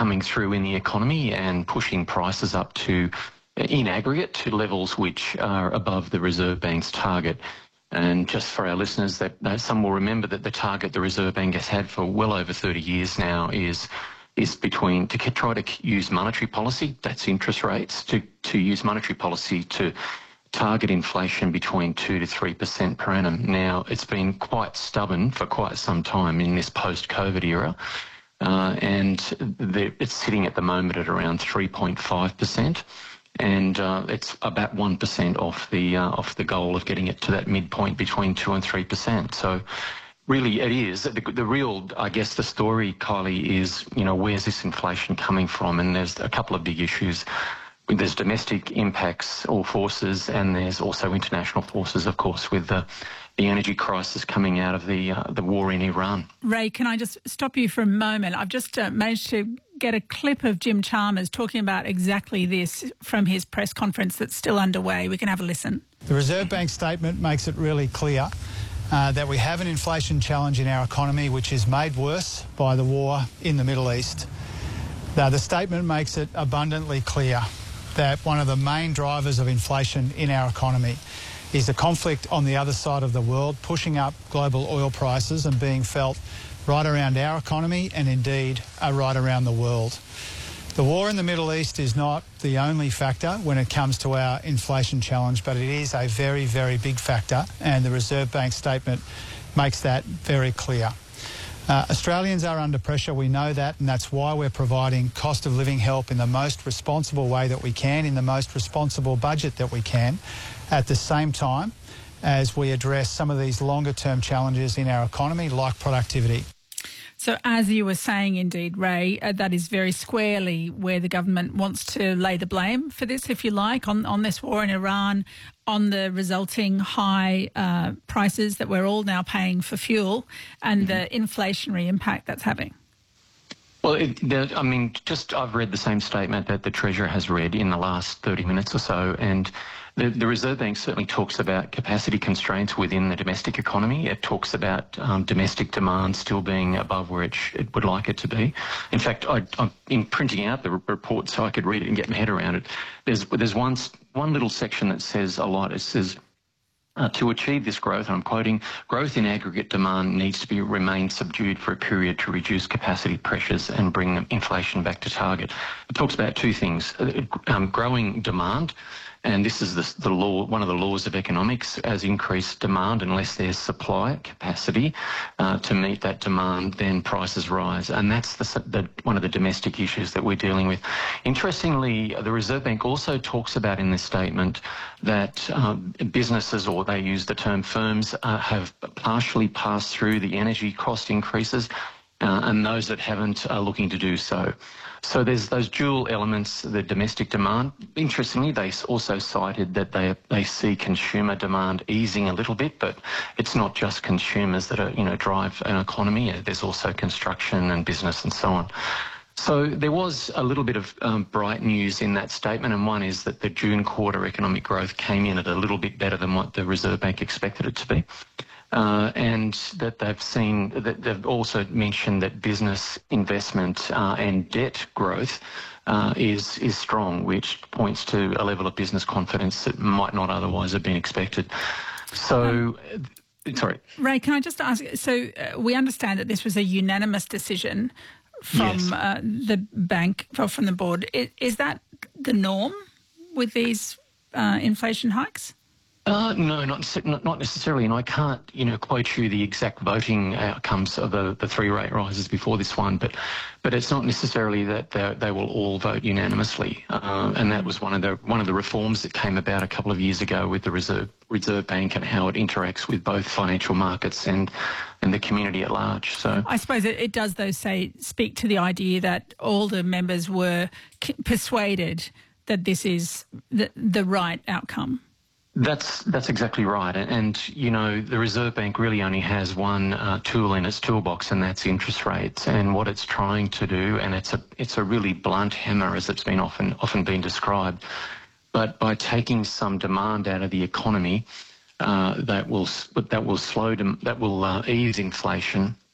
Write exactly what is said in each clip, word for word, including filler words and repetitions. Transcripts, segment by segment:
coming through in the economy and pushing prices up to, in aggregate, to levels which are above the Reserve Bank's target. And just for our listeners, that, that some will remember that the target the Reserve Bank has had for well over thirty years now is is between to try to use monetary policy, that's interest rates, to, to use monetary policy to target inflation between two to three percent per annum. Now, it's been quite stubborn for quite some time in this post-COVID era, uh, and the, it's sitting at the moment at around three point five percent. And uh, it's about one percent off the uh, off the goal of getting it to that midpoint between two and three percent. So really it is. The, the real, I guess, the story, Kylie, is, you know, where's this inflation coming from? And there's a couple of big issues. There's domestic impacts or forces, and there's also international forces, of course, with the, the energy crisis coming out of the uh, the war in Iran. Ray, can I just stop you for a moment? I've just uh, managed to get a clip of Jim Chalmers talking about exactly this from his press conference that's still underway. We can have a listen. The Reserve Bank statement makes it really clear uh, that we have an inflation challenge in our economy which is made worse by the war in the Middle East. Now, the statement makes it abundantly clear that one of the main drivers of inflation in our economy is the conflict on the other side of the world, pushing up global oil prices and being felt right around our economy and indeed uh, right around the world. The war in the Middle East is not the only factor when it comes to our inflation challenge, but it is a very, very big factor, and the Reserve Bank statement makes that very clear. Uh, Australians are under pressure, we know that, and that's why we're providing cost of living help in the most responsible way that we can, in the most responsible budget that we can, at the same time as we address some of these longer-term challenges in our economy, like productivity. So as you were saying, indeed, Ray, uh, that is very squarely where the government wants to lay the blame for this, if you like, on, on this war in Iran, on the resulting high uh, prices that we're all now paying for fuel and mm-hmm. the inflationary impact that's having. Well, it, the, I mean, just I've read the same statement that the Treasurer has read in the last thirty minutes or so, and the, the Reserve Bank certainly talks about capacity constraints within the domestic economy. It talks about um, domestic demand still being above where it, sh- it would like it to be. In fact, I, I'm in printing out the report so I could read it and get my head around it. There's there's one one little section that says a lot. It says, Uh, to achieve this growth, and I'm quoting, growth in aggregate demand needs to be remain subdued for a period to reduce capacity pressures and bring inflation back to target. It talks about two things, um, growing demand, and this is the, the law, one of the laws of economics, as increased demand, unless there's supply capacity uh, to meet that demand, then prices rise. And that's the, the, one of the domestic issues that we're dealing with. Interestingly, the Reserve Bank also talks about in this statement that um, businesses, or they use the term firms, uh, have partially passed through the energy cost increases, uh, and those that haven't are looking to do so. So there's those dual elements, the domestic demand. Interestingly, they also cited that they they see consumer demand easing a little bit, but it's not just consumers that are, you know, drive an economy. There's also construction and business and so on. So there was a little bit of um, bright news in that statement, and one is that the June quarter economic growth came in at a little bit better than what the Reserve Bank expected it to be. Uh, and that they've seen, that they've also mentioned that business investment uh, and debt growth uh, is is strong, which points to a level of business confidence that might not otherwise have been expected. So, um, sorry. Ray, can I just ask, so uh, we understand that this was a unanimous decision from yes. uh, the bank, or from the board. Is, is that the norm with these uh, inflation hikes? Uh, no, not, not necessarily, and I can't, you know, quote you the exact voting outcomes of the, the three rate rises before this one, but but it's not necessarily that they will all vote unanimously, uh, and that was one of the one of the reforms that came about a couple of years ago with the Reserve Reserve Bank and how it interacts with both financial markets and and the community at large. So I suppose it, it does, though, say speak to the idea that all the members were persuaded that this is the, the right outcome. That's that's exactly right, and, and you know the Reserve Bank really only has one uh, tool in its toolbox, and that's interest rates. And what it's trying to do, and it's a it's a really blunt hammer, as it's been often often been described. But by taking some demand out of the economy, uh, that will that will slow dem- that will uh, ease inflation,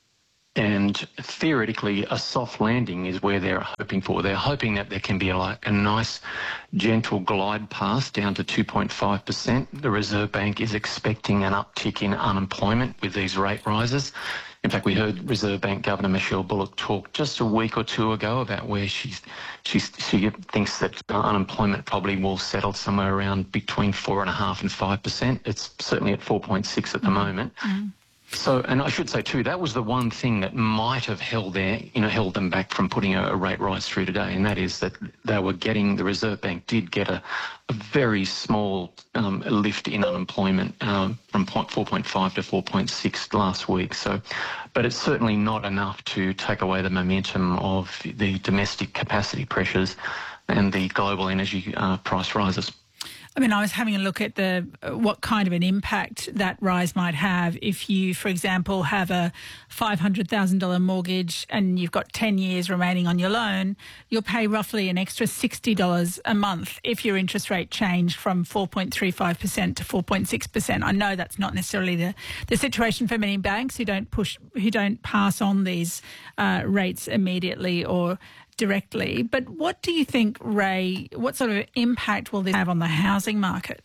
And theoretically, a soft landing is where they're hoping for. They're hoping that there can be a, like a nice, gentle glide path down to two point five percent. The Reserve Bank is expecting an uptick in unemployment with these rate rises. In fact, we heard Reserve Bank Governor Michelle Bullock talk just a week or two ago about where she's, she's, she thinks that unemployment probably will settle somewhere around between four and a half and five percent. It's certainly at four point six at the mm-hmm. moment. Mm-hmm. So, and I should say too, that was the one thing that might have held their, you know, held them back from putting a, a rate rise through today, and that is that they were getting, the Reserve Bank did get a, a very small um, lift in unemployment um, from four point five to four point six last week. So, but it's certainly not enough to take away the momentum of the domestic capacity pressures and the global energy uh, price rises. I mean, I was having a look at the what kind of an impact that rise might have if you, for example, have a five hundred thousand dollars mortgage and you've got ten years remaining on your loan. You'll pay roughly an extra sixty dollars a month if your interest rate changed from four point three five percent to four point six percent. I know that's not necessarily the, the situation for many banks who don't push, who don't pass on these uh, rates immediately or directly. But what do you think, Ray, what sort of impact will this have on the housing market?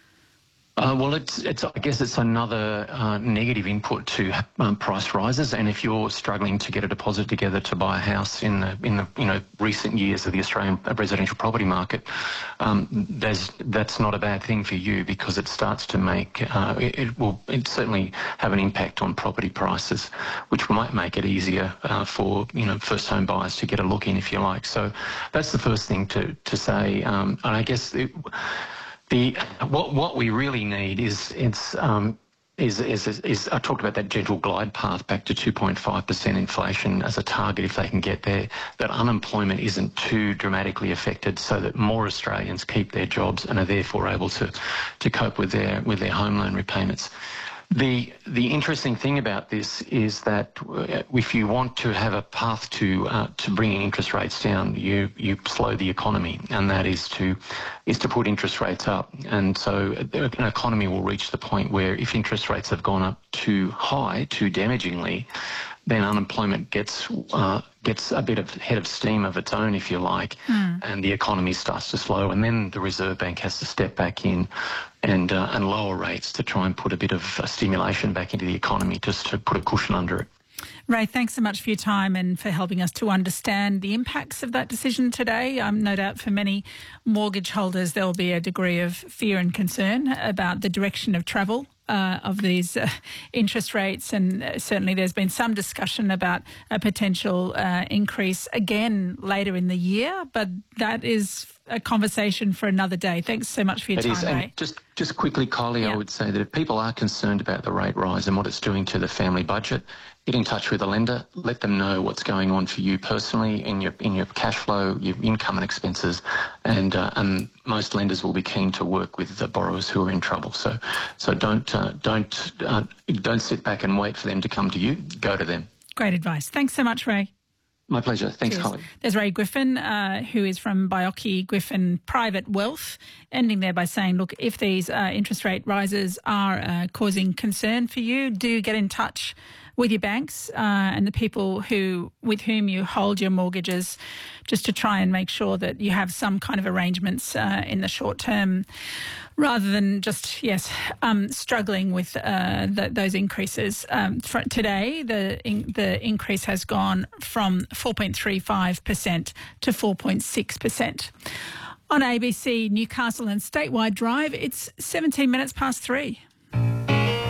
Uh, well, it's, it's, I guess it's another uh, negative input to um, price rises. And if you're struggling to get a deposit together to buy a house in the, in the you know, recent years of the Australian residential property market, um, there's, that's not a bad thing for you, because it starts to make, uh, it, it will it certainly have an impact on property prices, which might make it easier uh, for, you know, first home buyers to get a look in, if you like. So that's the first thing to, to say. Um, and I guess it, The what what we really need is it's um, is, is is is I talked about that gentle glide path back to two point five percent inflation as a target if they can get there. That unemployment isn't too dramatically affected, so that more Australians keep their jobs and are therefore able to to cope with their with their home loan repayments. The the interesting thing about this is that if you want to have a path to uh, to bringing interest rates down, you you slow the economy, and that is to is to put interest rates up. And so an economy will reach the point where if interest rates have gone up too high, too damagingly, then unemployment gets uh, gets a bit of head of steam of its own, if you like, mm. and the economy starts to slow, and then the Reserve Bank has to step back in and uh, and lower rates to try and put a bit of uh, stimulation back into the economy, just to put a cushion under it. Ray, thanks so much for your time and for helping us to understand the impacts of that decision today. Um, no doubt for many mortgage holders there will be a degree of fear and concern about the direction of travel Uh, of these uh, interest rates, and uh, certainly there's been some discussion about a potential uh, increase again later in the year, but that is a conversation for another day. Thanks so much for your it time, is. Ray. And just, just quickly, Kylie, yeah. I would say that if people are concerned about the rate rise and what it's doing to the family budget, get in touch with a lender, let them know what's going on for you personally in your in your cash flow, your income and expenses, and uh, and most lenders will be keen to work with the borrowers who are in trouble. So so don't uh, don't uh, don't sit back and wait for them to come to you. Go to them. Great advice. Thanks so much, Ray. My pleasure. Thanks, Cheers. Kylie. There's Ray Griffin, uh, who is from Baiocchi Griffin Private Wealth, ending there by saying, look, if these uh, interest rate rises are uh, causing concern for you, do get in touch with your banks uh, and the people who with whom you hold your mortgages, just to try and make sure that you have some kind of arrangements uh, in the short term, rather than just, yes, um, struggling with uh, the, those increases. Um, for today, the in, the increase has gone from four point three five percent to four point six percent. On A B C Newcastle and Statewide Drive, it's seventeen minutes past three.